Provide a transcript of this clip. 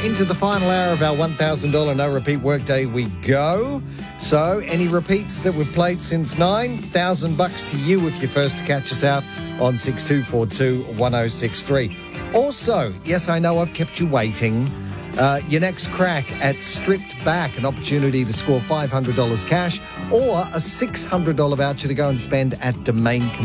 into the final hour of our $1,000 no-repeat workday we go. So, any repeats that we've played since 9, $1,000 to you if you're first to catch us out on 6242 1063. Also, yes, I know I've kept you waiting. Your next crack at Stripped Back, an opportunity to score $500 cash or a $600 voucher to go and spend at Domain